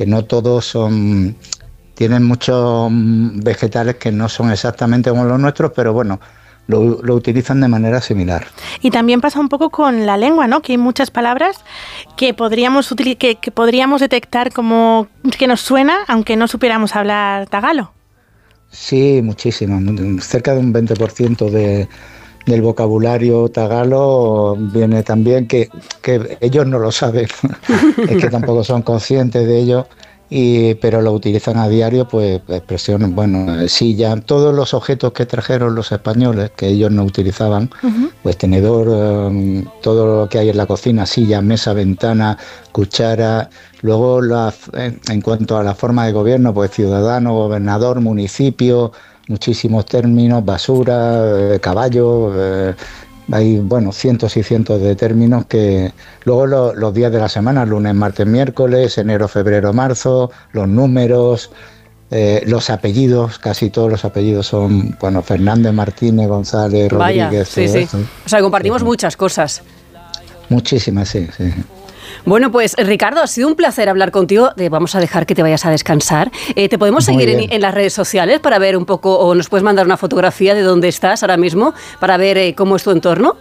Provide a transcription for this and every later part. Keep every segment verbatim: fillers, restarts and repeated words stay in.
que no todos son... Tienen muchos vegetales que no son exactamente como los nuestros, pero bueno, lo, lo utilizan de manera similar. Y también pasa un poco con la lengua, ¿no? Que hay muchas palabras que podríamos util- que, que podríamos detectar como que nos suena, aunque no supiéramos hablar tagalo. Sí, muchísimas. Cerca de un veinte por ciento de, del vocabulario tagalo viene también que, que ellos no lo saben, es que tampoco son conscientes de ello. Y, pero lo utilizan a diario, pues expresiones, bueno, silla, todos los objetos que trajeron los españoles, que ellos no utilizaban, uh-huh. pues tenedor, um, todo lo que hay en la cocina, silla, mesa, ventana, cuchara. Luego, la, en, en cuanto a la forma de gobierno, pues ciudadano, gobernador, municipio, muchísimos términos, basura, eh, caballo... Eh, Hay, bueno, cientos y cientos de términos que... Luego lo, los días de la semana, lunes, martes, miércoles, enero, febrero, marzo, los números, eh, los apellidos, casi todos los apellidos son, bueno, Fernández, Martínez, González, Vaya, Rodríguez... sí, sí. Eso. O sea, compartimos sí. muchas cosas. Muchísimas, sí, sí. Bueno, pues Ricardo, ha sido un placer hablar contigo. Eh, vamos a dejar que te vayas a descansar. Eh, ¿Te podemos Muy seguir en, en las redes sociales para ver un poco, o nos puedes mandar una fotografía de dónde estás ahora mismo para ver eh, cómo es tu entorno?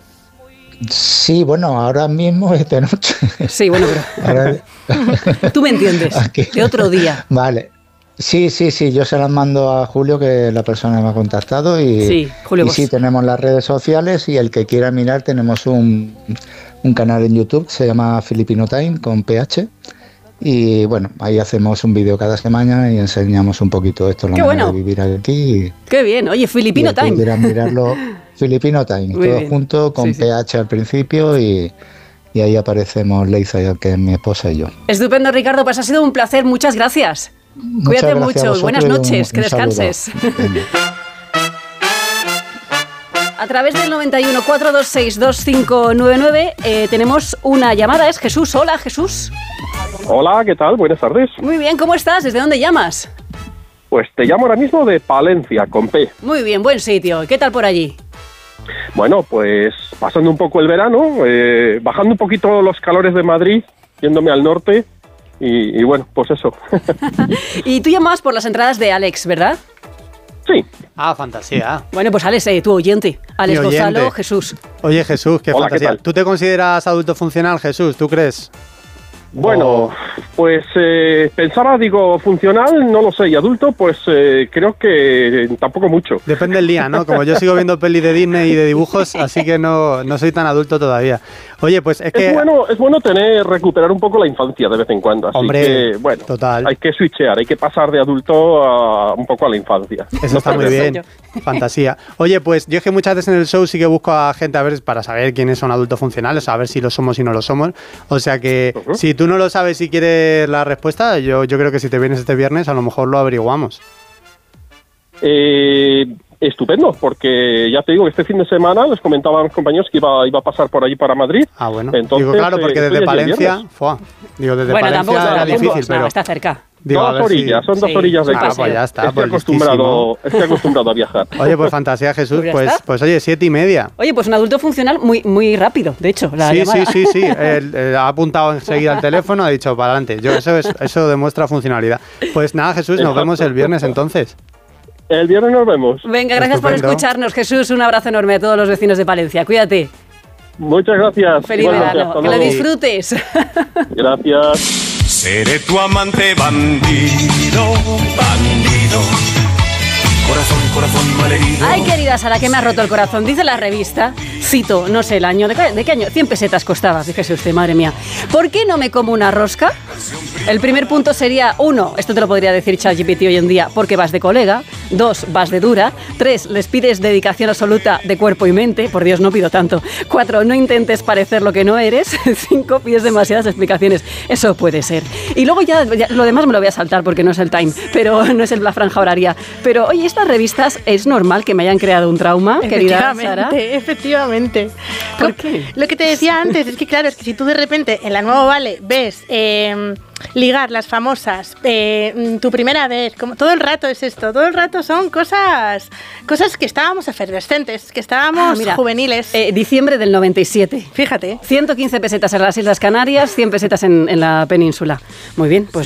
Sí, bueno, ahora mismo es de noche. Sí, bueno, pero... Ahora... Tú me entiendes, Aquí. de otro día. Vale. Sí, sí, sí, yo se las mando a Julio, que es la persona que me ha contactado. Y sí, Julio. Y sí, tenemos las redes sociales y el que quiera mirar tenemos un... un canal en YouTube que se llama Filipino Time con P H y bueno, ahí hacemos un vídeo cada semana y enseñamos un poquito esto, la Qué manera bueno. de vivir aquí. Y, Qué bien, oye, Filipino Time. Quieran mirarlo, Filipino Time, Muy todo bien. junto con sí, P H sí. al principio y, y ahí aparecemos Leiza, que es mi esposa y yo. Estupendo, Ricardo, pues ha sido un placer, muchas gracias. Muchas Cuídate gracias mucho, buenas noches, un, que un descanses. A través del noventa y uno, cuatro dos seis, dos cinco nueve nueve eh, tenemos una llamada, es Jesús. Hola, Jesús. Hola, ¿qué tal? Buenas tardes. Muy bien, ¿cómo estás? ¿Desde dónde llamas? Pues te llamo ahora mismo de Palencia, con P. Muy bien, buen sitio. ¿Qué tal por allí? Bueno, pues pasando un poco el verano, eh, bajando un poquito los calores de Madrid, yéndome al norte y, y bueno, pues eso. Y tú llamabas por las entradas de Alex, ¿verdad? Sí. Ah, fantasía. Bueno, pues Alex, eh, tu oyente. Alex oyente. Gonzalo, Jesús. Oye, Jesús, qué Hola, fantasía. ¿qué tal? ¿Tú te consideras adulto funcional, Jesús? ¿Tú crees? Bueno, oh. pues eh, pensaba, digo, funcional, no lo sé, y adulto, pues eh, creo que tampoco mucho. Depende del día, ¿no? Como yo sigo viendo pelis de Disney y de dibujos, así que no, no soy tan adulto todavía. Oye, pues es que... Es bueno, es bueno tener, recuperar un poco la infancia de vez en cuando, así Hombre, que, bueno, total. hay que switchear, hay que pasar de adulto a un poco a la infancia. Eso no está muy bien, fantasía. Oye, pues yo es que muchas veces en el show sí que busco a gente a ver para saber quiénes son adultos funcionales, a ver si lo somos y no lo somos. O sea que uh-huh. si tú no lo sabes y quieres la respuesta, yo, yo creo que si te vienes este viernes a lo mejor lo averiguamos. Eh... Estupendo, porque ya te digo que este fin de semana les comentaba a mis compañeros que iba, iba a pasar por allí para Madrid. Ah, bueno. Entonces, digo, claro, porque eh, desde Palencia, fua, digo, desde bueno, Palencia tampoco era tampoco, difícil, pero no, está cerca. Digo, dos orillas, si... son dos sí, orillas de casa. Ah, pues ya está, estoy, pues acostumbrado, estoy acostumbrado a viajar. Oye, pues fantasía, Jesús, pues, pues, pues oye, siete y media. Oye, pues un adulto funcional muy, muy rápido, de hecho, la sí, llamada. Sí, sí, sí, él, él ha apuntado enseguida el teléfono, ha dicho, para adelante. Yo, eso, es, eso demuestra funcionalidad. Pues nada, Jesús, nos Exacto. vemos el viernes entonces. El viernes nos vemos. Venga, gracias Estupendo. por escucharnos, Jesús. Un abrazo enorme a todos los vecinos de Palencia. Cuídate. Muchas gracias. Feliz verano. Que lo disfrutes. Gracias. Seré tu amante bandido, bandido. Corazón, corazón malherido. Ay, querida Sara, que me ha roto el corazón. Dice la revista, cito, no sé el año, ¿de qué, de qué año? cien pesetas costaba, fíjese usted, madre mía. ¿Por qué no me como una rosca? El primer punto sería, uno, esto te lo podría decir ChatGPT hoy en día, porque vas de colega. Dos, vas de dura. Tres, les pides dedicación absoluta de cuerpo y mente. Por Dios, no pido tanto. Cuatro, no intentes parecer lo que no eres. Cinco, pides demasiadas explicaciones. Eso puede ser. Y luego ya, ya lo demás me lo voy a saltar porque no es el time, pero no es la franja horaria. Pero, oye, estas revistas es normal que me hayan creado un trauma, querida Sara. Efectivamente. ¿Por qué? Lo que te decía antes es que, claro, es que si tú de repente en la Nuevo Vale ves... Eh, ligar, las famosas, eh, tu primera vez, como todo el rato es esto, todo el rato son cosas cosas que estábamos efervescentes, que estábamos ah, mira, juveniles. Eh, diciembre del noventa y siete. Fíjate. ciento quince pesetas en las Islas Canarias, cien pesetas en, en la península. Muy bien, pues